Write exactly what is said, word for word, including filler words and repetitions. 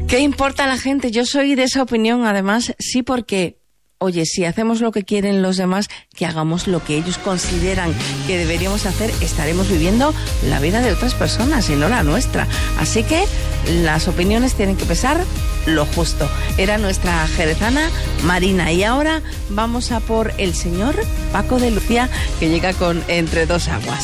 ¿Qué importa a la gente? Yo soy de esa opinión, además, sí, porque, oye, si hacemos lo que quieren los demás, que hagamos lo que ellos consideran que deberíamos hacer, estaremos viviendo la vida de otras personas y no la nuestra. Así que las opiniones tienen que pesar lo justo. Era nuestra jerezana Marina. Y ahora vamos a por el señor Paco de Lucía, que llega con Entre dos aguas.